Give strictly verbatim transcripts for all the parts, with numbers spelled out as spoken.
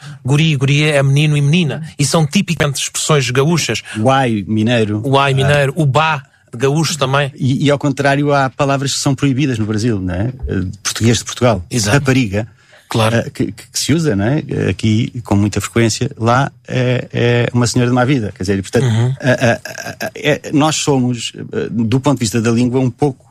guri e guria é menino e menina. E são tipicamente expressões gaúchas. Uai, mineiro. Uai, mineiro. O bá, gaúcho também. E, e ao contrário, há palavras que são proibidas no Brasil, não é? Português de Portugal. Exato. Rapariga. Claro. Que, que, que se usa, não é? Aqui com muita frequência. Lá é, é uma senhora de má vida. Quer dizer, portanto, uhum. a, a, a, é, nós somos, do ponto de vista da língua, um pouco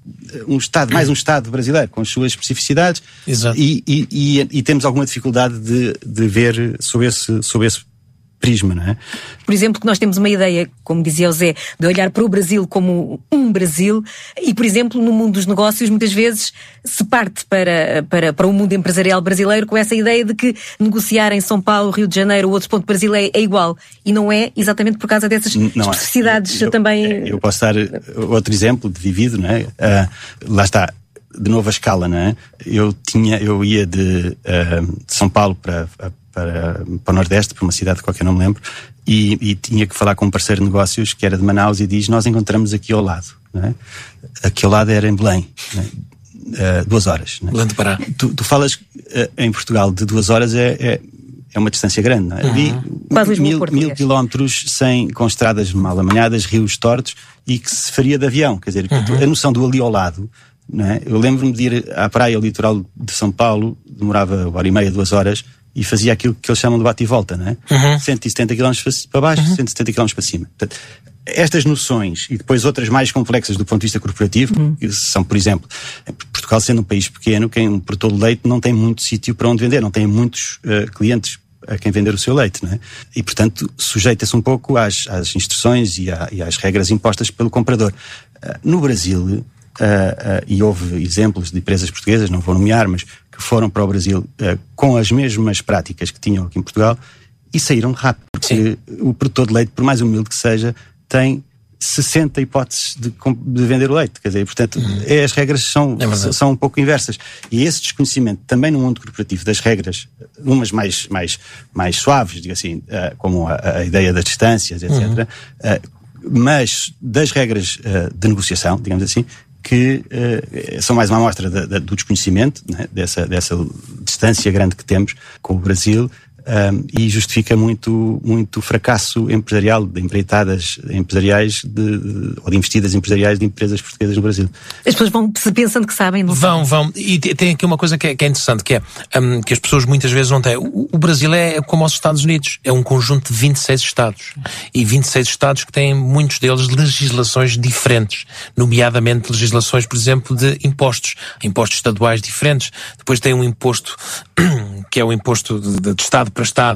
um Estado, mais um Estado brasileiro, com as suas especificidades. Exato. E, e, e, e temos alguma dificuldade de, de ver sob esse, sob esse prisma, não é? Por exemplo, que nós temos uma ideia, como dizia o Zé, de olhar para o Brasil como um Brasil e, por exemplo, no mundo dos negócios, muitas vezes se parte para, para, para o mundo empresarial brasileiro com essa ideia de que negociar em São Paulo, Rio de Janeiro ou outros pontos do Brasil é, é igual. E não é exatamente por causa dessas não, especificidades eu, também... Eu posso dar outro exemplo de vivido, não é? Uh, lá está. De novo a escala, não é? Eu tinha, eu ia de, uh, de São Paulo para, para, para o Nordeste, para uma cidade qualquer, não me lembro, e, e tinha que falar com um parceiro de negócios que era de Manaus e diz, nós encontramos aqui ao lado, não é? Aqui ao lado era em Belém, não é? Uh, duas horas. Não é? Belém de Pará. Tu, tu falas uh, em Portugal de duas horas é, é, é uma distância grande, não é? Uhum. Ali, mil, mil quilómetros sem, com estradas mal amanhadas, rios tortos, e que se faria de avião, quer dizer, uhum. a noção do ali ao lado. Não é? Eu lembro-me de ir à praia litoral de São Paulo, demorava uma hora e meia, duas horas, e fazia aquilo que eles chamam de bate e volta, não é? Uhum. cento e setenta quilómetros para baixo, uhum. cento e setenta quilómetros para cima. Portanto, estas noções, e depois outras mais complexas do ponto de vista corporativo, uhum. que são, por exemplo, Portugal sendo um país pequeno, quem um produtor de leite não tem muito sítio para onde vender, não tem muitos uh, clientes a quem vender o seu leite, não é? E, portanto, sujeita-se um pouco às, às instruções e, à, e às regras impostas pelo comprador. Uh, no Brasil... Uh, uh, e houve exemplos de empresas portuguesas, não vou nomear, mas que foram para o Brasil uh, com as mesmas práticas que tinham aqui em Portugal e saíram rápido, porque Sim. o produtor de leite, por mais humilde que seja, tem sessenta hipóteses de, de vender o leite, quer dizer, portanto, uhum. é, as regras são, é são um pouco inversas. E esse desconhecimento, também no mundo corporativo, das regras, umas mais, mais, mais suaves, digo assim, uh, como a, a ideia das distâncias, etcétera, uhum. uh, mas das regras uh, de negociação, digamos assim, que uh, são mais uma amostra da, da, do desconhecimento, né, dessa, dessa distância grande que temos com o Brasil, um, e justifica muito, muito fracasso empresarial de empreitadas empresariais de, de, ou de investidas empresariais de empresas portuguesas no Brasil. As pessoas vão pensando que sabem. Não vão, sabem. vão. E tem aqui uma coisa que é, que é interessante, que é um, que as pessoas muitas vezes não têm. O, o Brasil é como os Estados Unidos. É um conjunto de vinte e seis Estados. E vinte e seis Estados que têm, muitos deles, legislações diferentes. Nomeadamente legislações, por exemplo, de impostos. Impostos estaduais diferentes. Depois tem um imposto que é o imposto de, de Estado para Estado.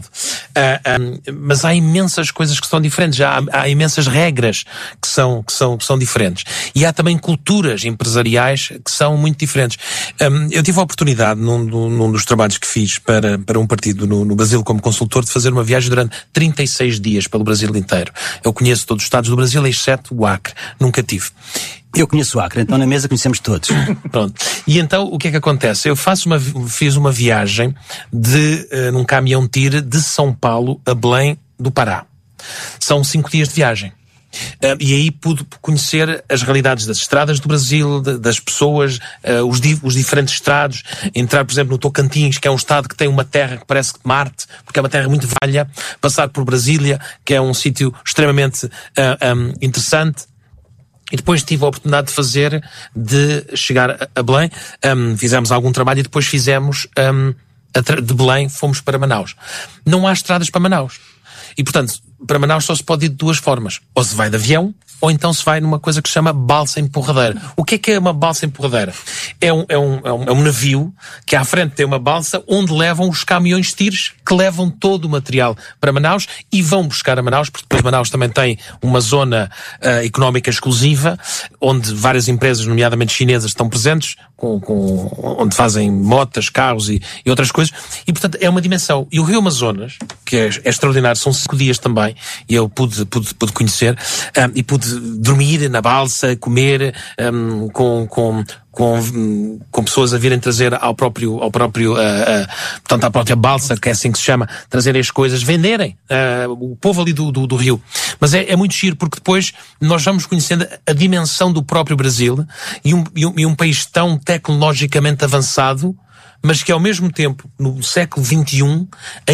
Uh, um, mas há imensas coisas que são diferentes. Há, há imensas regras que são, que, são, que são diferentes. E há também culturas empresariais que são muito diferentes. Um, eu tive a oportunidade, num, num dos trabalhos que fiz para, para um partido no, no Brasil como consultor, de fazer uma viagem durante trinta e seis dias pelo Brasil inteiro. Eu conheço todos os estados do Brasil, exceto o Acre. Nunca tive. Eu conheço o Acre, então na mesa conhecemos todos. Pronto. E então, o que é que acontece? Eu faço uma, fiz uma viagem de, uh, num caminhão-tire de São Paulo a Belém do Pará. São cinco dias de viagem. Uh, e aí pude conhecer as realidades das estradas do Brasil, de, das pessoas, uh, os, di, os diferentes estados. Entrar, por exemplo, no Tocantins, que é um estado que tem uma terra que parece Marte, porque é uma terra muito velha. Passar por Brasília, que é um sítio extremamente uh, um, interessante. E depois tive a oportunidade de fazer, de chegar a Belém, um, fizemos algum trabalho e depois fizemos, um, de Belém fomos para Manaus. Não há estradas para Manaus. E portanto, para Manaus só se pode ir de duas formas. Ou se vai de avião, ou então se vai numa coisa que se chama balsa empurradeira. O que é que é uma balsa empurradeira? É um, é um, é um, é um navio que à frente tem uma balsa onde levam os caminhões tires que levam todo o material para Manaus e vão buscar a Manaus, porque depois Manaus também tem uma zona uh, económica exclusiva, onde várias empresas, nomeadamente chinesas, estão presentes, com, com, onde fazem motas, carros e, e outras coisas. E, portanto, é uma dimensão. E o Rio Amazonas, que é, é extraordinário, são cinco dias também, e eu pude, pude, pude conhecer, um, e pude dormir na balsa, comer, um, com, com, com, com pessoas a virem trazer ao próprio, ao próprio, uh, uh, portanto, à própria balsa, que é assim que se chama, trazerem as coisas, venderem, uh, o povo ali do, do, do Rio. Mas é, é muito giro, porque depois nós vamos conhecendo a dimensão do próprio Brasil e um, e um, e um país tão tecnologicamente avançado, mas que ao mesmo tempo, no século vinte e um,